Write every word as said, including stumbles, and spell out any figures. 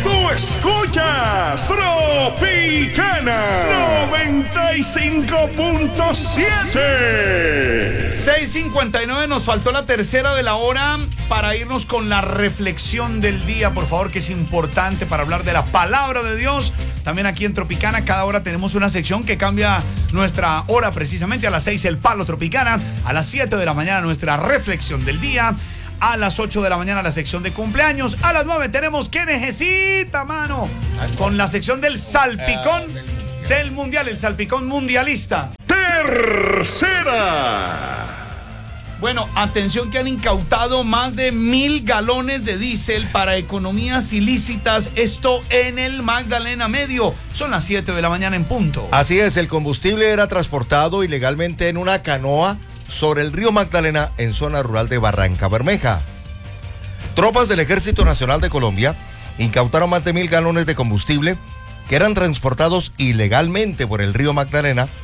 Tú escuchas Tropicana noventa y cinco punto siete. seis cincuenta y nueve, nos faltó la tercera de la hora para irnos con la reflexión del día, por favor, que es importante para hablar de la palabra de Dios. También aquí en Tropicana, cada hora tenemos una sección que cambia nuestra hora precisamente. A las seis, el Palo Tropicana. A las siete de la mañana, nuestra reflexión del día. A las ocho de la mañana, la sección de cumpleaños. A las nueve tenemos ¿Qué necesita, mano? Con la sección del salpicón del mundial, el salpicón mundialista. Tercera. Bueno, atención que han incautado más de mil galones de diésel para economías ilícitas, esto en el Magdalena Medio. Son las siete de la mañana en punto. Así es, el combustible era transportado ilegalmente en una canoa sobre el río Magdalena en zona rural de Barranca Bermeja. Tropas del Ejército Nacional de Colombia incautaron más de mil galones de combustible que eran transportados ilegalmente por el río Magdalena